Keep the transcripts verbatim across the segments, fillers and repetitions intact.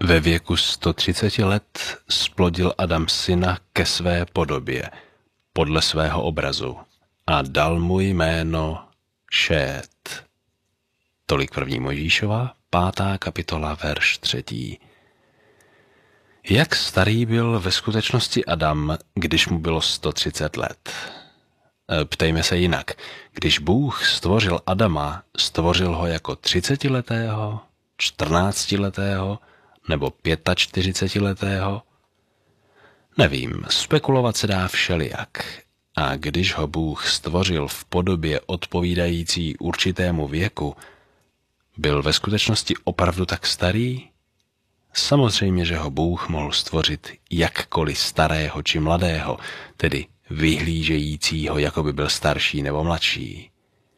Ve věku sto třicet let splodil Adam syna ke své podobě, podle svého obrazu, a dal mu jméno Šét. Tolik první Mojžíšova, pátá kapitola, verš třetí. Jak starý byl ve skutečnosti Adam, když mu bylo sto třicet let? Ptejme se jinak. Když Bůh stvořil Adama, stvořil ho jako třicetiletého, čtrnáctiletého nebo pětačtyřicetiletého? Nevím, spekulovat se dá všelijak. A když ho Bůh stvořil v podobě odpovídající určitému věku, byl ve skutečnosti opravdu tak starý? Samozřejmě, že ho Bůh mohl stvořit jakkoliv starého či mladého, tedy vyhlížejícího, jako by byl starší nebo mladší.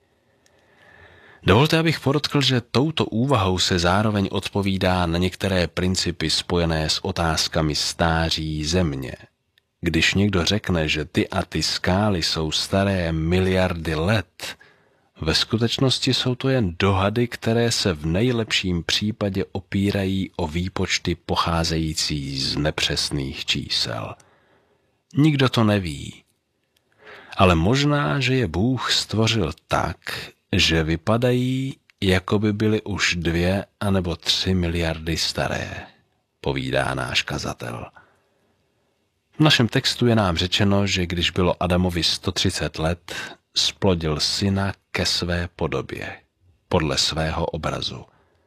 Dovolte, abych podotkl, že touto úvahou se zároveň odpovídá na některé principy spojené s otázkami stáří země. Když někdo řekne, že ty a ty skály jsou staré miliardy let, ve skutečnosti jsou to jen dohady, které se v nejlepším případě opírají o výpočty pocházející z nepřesných čísel. Nikdo to neví. Ale možná, že je Bůh stvořil tak, že vypadají, jako by byly už dvě anebo tři miliardy staré, povídá náš kazatel. V našem textu je nám řečeno, že když bylo Adamovi sto třicet let, splodil syna ke své podobě, podle svého obrazu.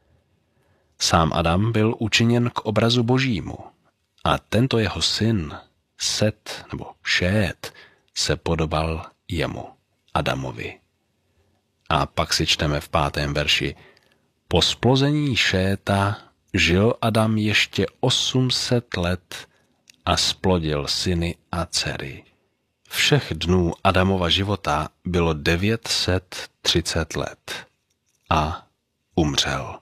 Sám Adam byl učiněn k obrazu Božímu a tento jeho syn, Set nebo Šét, se podobal jemu, Adamovi. A pak si čteme v pátém verši: Po splození Šéta žil Adam ještě osm set let a splodil syny a dcery. Všech dnů Adamova života bylo devět set třicet let a umřel.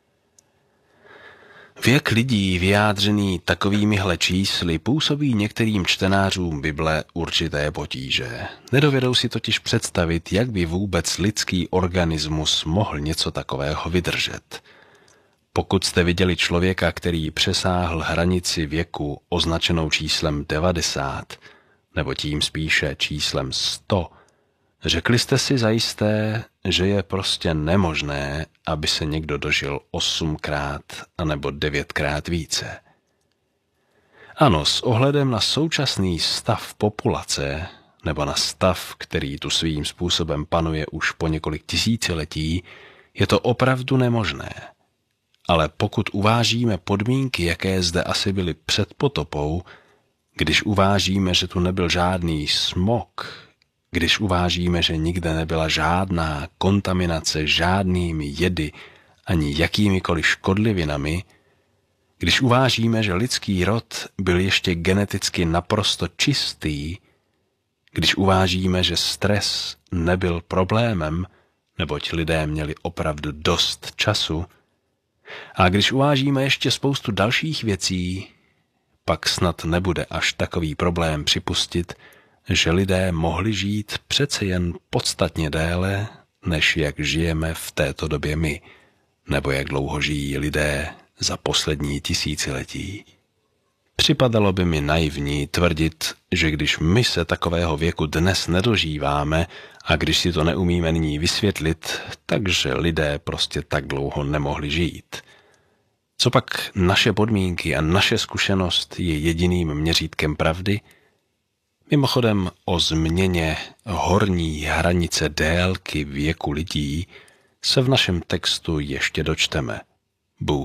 Věk lidí vyjádřený takovýmihle čísly působí některým čtenářům Bible určité potíže. Nedovedou si totiž představit, jak by vůbec lidský organismus mohl něco takového vydržet. Pokud jste viděli člověka, který přesáhl hranici věku označenou číslem devadesát, nebo tím spíše číslem sto, řekli jste si zajisté, že je prostě nemožné, aby se někdo dožil osmkrát anebo devětkrát více. Ano, s ohledem na současný stav populace, nebo na stav, který tu svým způsobem panuje už po několik tisíciletí, je to opravdu nemožné. Ale pokud uvážíme podmínky, jaké zde asi byly před potopou, když uvážíme, že tu nebyl žádný smog, když uvážíme, že nikde nebyla žádná kontaminace žádnými jedy ani jakýmikoliv škodlivinami, když uvážíme, že lidský rod byl ještě geneticky naprosto čistý, když uvážíme, že stres nebyl problémem, neboť lidé měli opravdu dost času, a když uvážíme ještě spoustu dalších věcí, pak snad nebude až takový problém připustit, že lidé mohli žít přece jen podstatně déle, než jak žijeme v této době my, nebo jak dlouho žijí lidé za poslední tisíciletí. Připadalo by mi naivní tvrdit, že když my se takového věku dnes nedožíváme a když si to neumíme nyní vysvětlit, takže lidé prostě tak dlouho nemohli žít. Copak naše podmínky a naše zkušenost je jediným měřítkem pravdy? Mimochodem o změně horní hranice délky věku lidí se v našem textu ještě dočteme.